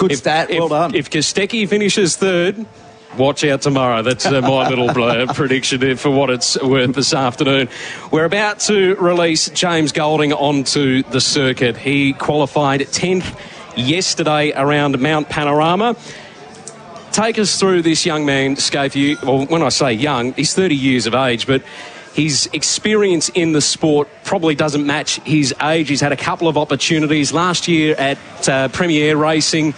Good stat. Well done. If Kostecki finishes third, watch out tomorrow. That's my little prediction for what it's worth this afternoon. We're about to release James Golding onto the circuit. He qualified 10th yesterday around Mount Panorama. Take us through this young man, Scapey. Well, when I say young, he's 30 years of age, but his experience in the sport probably doesn't match his age. He's had a couple of opportunities. Last year at Premier Racing,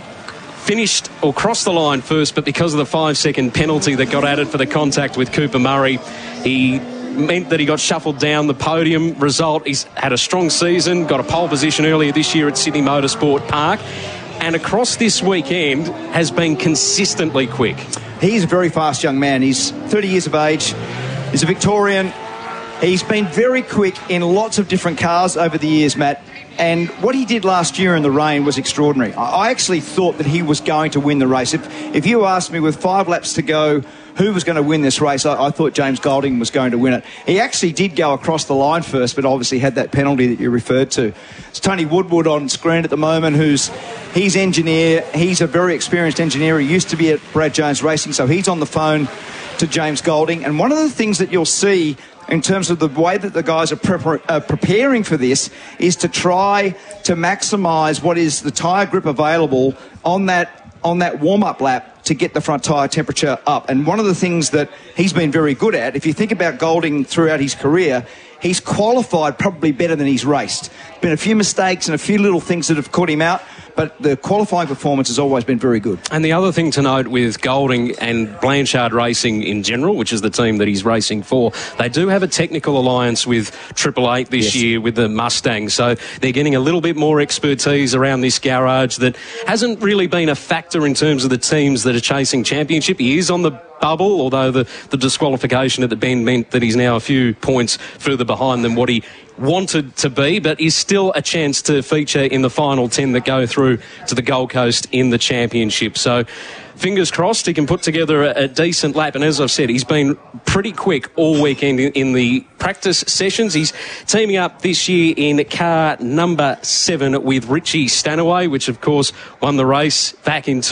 finished or crossed the line first, but because of the 5-second penalty that got added for the contact with Cooper Murray, he meant that he got shuffled down the podium. Result, he's had a strong season, got a pole position earlier this year at Sydney Motorsport Park, and across this weekend has been consistently quick. He's a very fast young man. He's 30 years of age. He's a Victorian. He's been very quick in lots of different cars over the years, Matt. And what he did last year in the rain was extraordinary. I actually thought that he was going to win the race. If you asked me with 5 laps to go who was going to win this race, I thought James Golding was going to win it. He actually did go across the line first, but obviously had that penalty that you referred to. It's Tony Woodward on screen at the moment, he's engineer. He's a very experienced engineer. He used to be at Brad Jones Racing, so he's on the phone to James Golding. And one of the things that you'll see in terms of the way that the guys are preparing for this is to try to maximise what is the tyre grip available on that warm-up lap to get the front tyre temperature up. And one of the things that he's been very good at, if you think about Golding throughout his career, he's qualified probably better than he's raced. Been a few mistakes and a few little things that have caught him out, but the qualifying performance has always been very good. And the other thing to note with Golding and Blanchard Racing in general, which is the team that he's racing for, they do have a technical alliance with Triple Eight this year with the Mustang. So they're getting a little bit more expertise around this garage that hasn't really been a factor in terms of the teams that are chasing championship. He is on the bubble, although the disqualification at the Bend meant that he's now a few points further behind than what he wanted to be, but is still a chance to feature in the final 10 that go through to the Gold Coast in the championship. So fingers crossed he can put together a decent lap. And as I've said, he's been pretty quick all weekend in the practice sessions. He's teaming up this year in car number 7 with Richie Stanaway, which of course won the race back in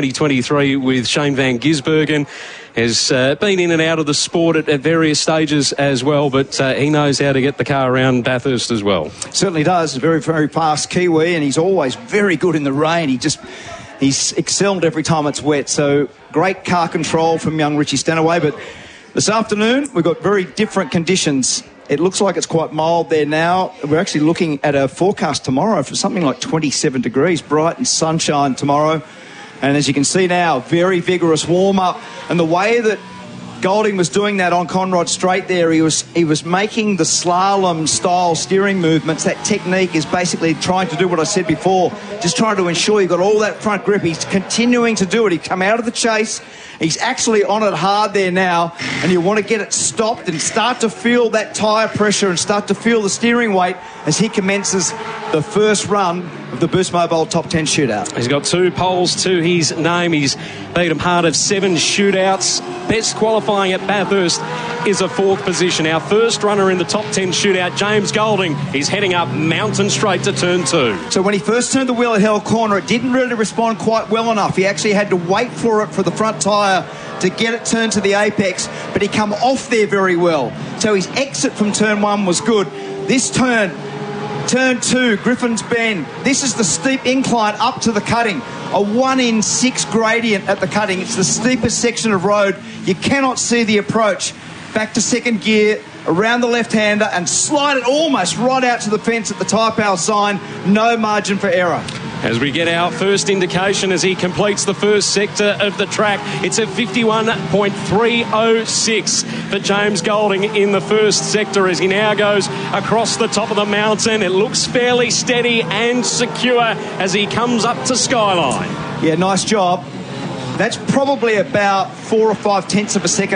2023 with Shane Van Gisbergen. Has been in and out of the sport at various stages as well, but he knows how to get the car around Bathurst as well. Certainly does. A very, very fast Kiwi, and he's always very good in the rain. He's excelled every time it's wet. So great car control from young Richie Stanaway. But this afternoon, we've got very different conditions. It looks like it's quite mild there now. We're actually looking at a forecast tomorrow for something like 27 degrees, bright and sunshine tomorrow. And as you can see now, very vigorous warm-up. And the way that Golding was doing that on Conrod Straight there, he was making the slalom-style steering movements. That technique is basically trying to do what I said before, just trying to ensure you've got all that front grip. He's continuing to do it. He's come out of the chase. He's actually on it hard there now, and you want to get it stopped and start to feel that tyre pressure and start to feel the steering weight as he commences the first run of the Boost Mobile Top 10 Shootout. He's got 2 poles to his name. He's beaten hard of 7 shootouts. Best qualifying at Bathurst is a 4th position. Our first runner in the Top 10 Shootout, James Golding, is heading up Mountain Straight to turn 2. So when he first turned the wheel at Hell Corner, it didn't really respond quite well enough. He actually had to wait for it for the front tyre to get it turned to the apex, but he come off there very well. So his exit from turn 1 was good. This turn 2, Griffin's Bend, this is the steep incline up to the cutting. A 1 in 6 gradient at the cutting. It's the steepest section of road. You cannot see the approach. Back to second gear, around the left-hander, and slide it almost right out to the fence at the tyre power sign. No margin for error. As we get our first indication as he completes the first sector of the track, it's a 51.306 for James Golding in the first sector as he now goes across the top of the mountain. It looks fairly steady and secure as he comes up to Skyline. Yeah, nice job. That's probably about 4 or 5 tenths of a second